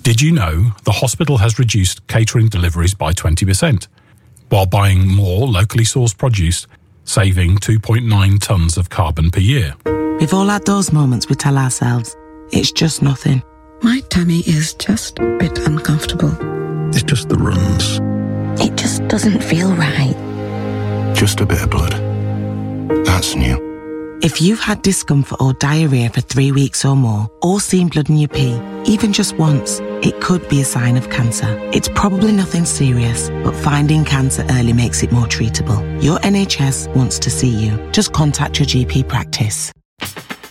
Did you know the hospital has reduced catering deliveries by 20%, while buying more locally sourced produce, saving 2.9 tonnes of carbon per year? We've all had those moments we tell ourselves, it's just nothing. My tummy is just a bit uncomfortable. It's just the runs. It just doesn't feel right. Just a bit of blood. That's new. If you've had discomfort or diarrhoea for 3 weeks or more, or seen blood in your pee, even just once, it could be a sign of cancer. It's probably nothing serious, but finding cancer early makes it more treatable. Your NHS wants to see you. Just contact your GP practice.